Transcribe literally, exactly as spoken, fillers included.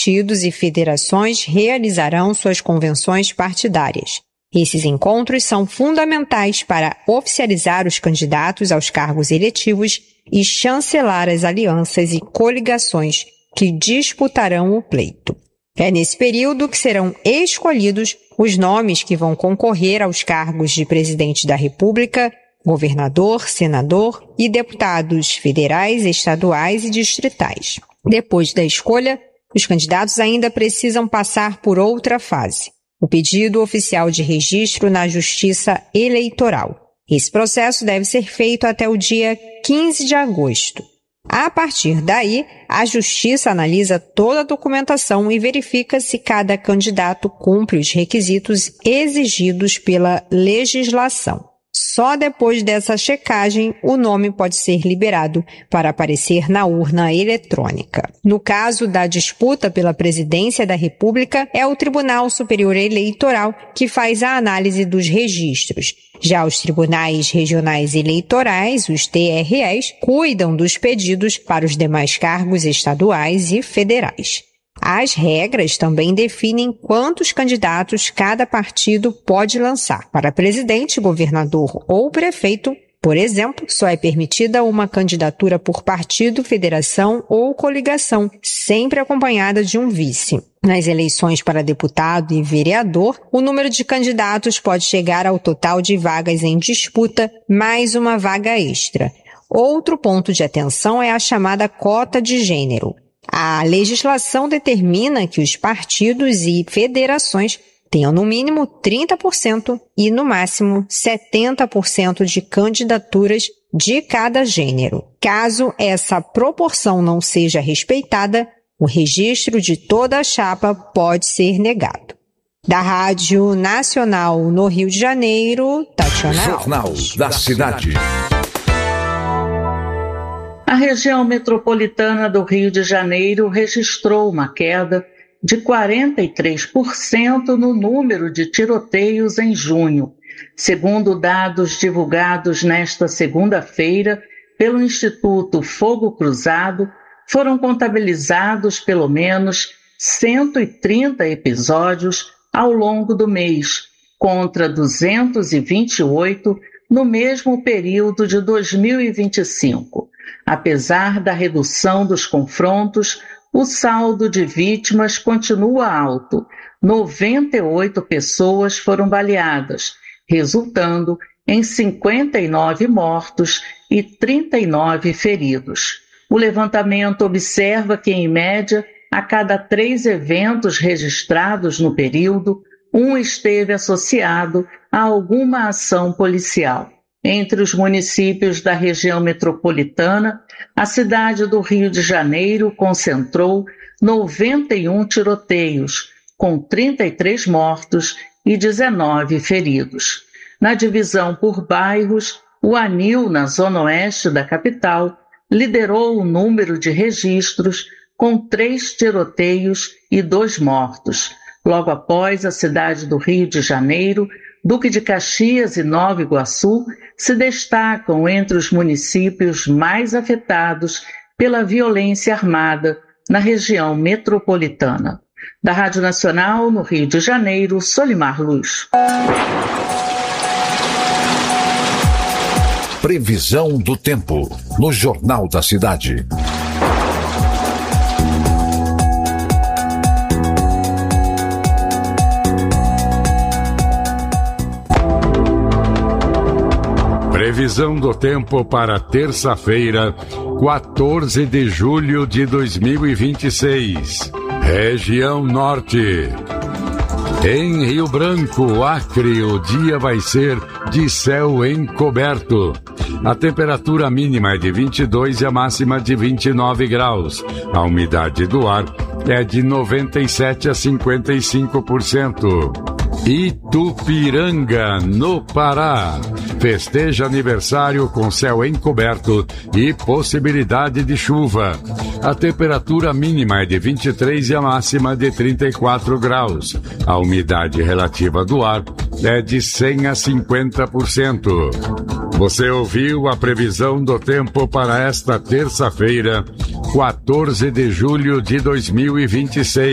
partidos e federações realizarão suas convenções partidárias. Esses encontros são fundamentais para oficializar os candidatos aos cargos eletivos e chancelar as alianças e coligações que disputarão o pleito. É nesse período que serão escolhidos os nomes que vão concorrer aos cargos de presidente da República, governador, senador e deputados federais, estaduais e distritais. Depois da escolha, os candidatos ainda precisam passar por outra fase, o pedido oficial de registro na Justiça Eleitoral. Esse processo deve ser feito até o dia quinze de agosto. A partir daí, a Justiça analisa toda a documentação e verifica se cada candidato cumpre os requisitos exigidos pela legislação. Só depois dessa checagem, o nome pode ser liberado para aparecer na urna eletrônica. No caso da disputa pela presidência da República, é o Tribunal Superior Eleitoral que faz a análise dos registros. Já os tribunais regionais eleitorais, os T R Es, cuidam dos pedidos para os demais cargos estaduais e federais. As regras também definem quantos candidatos cada partido pode lançar. Para presidente, governador ou prefeito, por exemplo, só é permitida uma candidatura por partido, federação ou coligação, sempre acompanhada de um vice. Nas eleições para deputado e vereador, o número de candidatos pode chegar ao total de vagas em disputa, mais uma vaga extra. Outro ponto de atenção é a chamada cota de gênero. A legislação determina que os partidos e federações tenham no mínimo trinta por cento e no máximo setenta por cento de candidaturas de cada gênero. Caso essa proporção não seja respeitada, o registro de toda a chapa pode ser negado. Da Rádio Nacional no Rio de Janeiro, Tatiana Jornal Alves. da Cidade. A região metropolitana do Rio de Janeiro registrou uma queda de quarenta e três por cento no número de tiroteios em junho, segundo dados divulgados nesta segunda-feira pelo Instituto Fogo Cruzado. Foram contabilizados pelo menos cento e trinta episódios ao longo do mês, contra duzentos e vinte e oito no mesmo período de dois mil e vinte e cinco. Apesar da redução dos confrontos, o saldo de vítimas continua alto. noventa e oito pessoas foram baleadas, resultando em cinquenta e nove mortos e trinta e nove feridos. O levantamento observa que, em média, a cada três eventos registrados no período, um esteve associado a alguma ação policial. Entre os municípios da região metropolitana, a cidade do Rio de Janeiro concentrou noventa e um tiroteios, com trinta e três mortos e dezenove feridos. Na divisão por bairros, o Anil, na zona oeste da capital, liderou o número de registros, com três tiroteios e dois mortos. Logo após, a cidade do Rio de Janeiro, Duque de Caxias e Nova Iguaçu se destacam entre os municípios mais afetados pela violência armada na região metropolitana. Da Rádio Nacional, no Rio de Janeiro, Solimar Luz. Previsão do tempo, no Jornal da Cidade. Previsão do tempo para terça-feira, quatorze de julho de dois mil e vinte e seis. Região Norte. Em Rio Branco, Acre, o dia vai ser de céu encoberto. A temperatura mínima é de vinte e dois e a máxima de vinte e nove graus. A umidade do ar é de noventa e sete a cinquenta e cinco por cento. Itupiranga, no Pará. Festeja aniversário com céu encoberto e possibilidade de chuva. A temperatura mínima é de vinte e três e a máxima de trinta e quatro graus. A umidade relativa do ar é de cem a cinquenta por cento. Você ouviu a previsão do tempo para esta terça-feira, quatorze de julho de dois mil e vinte e seis.